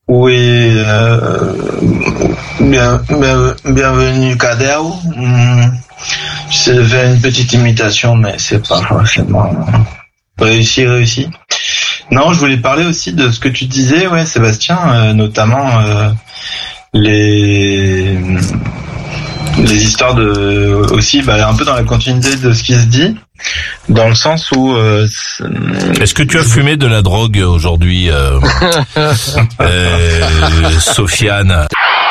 Oui, bienvenue Kader. J'ai fait une petite imitation, mais c'est pas forcément réussi. Non, je voulais parler aussi de ce que tu disais, ouais, Sébastien, notamment les histoires de aussi, un peu dans la continuité de ce qui se dit, dans le sens où est-ce que tu as fumé de la drogue aujourd'hui, Sofiane?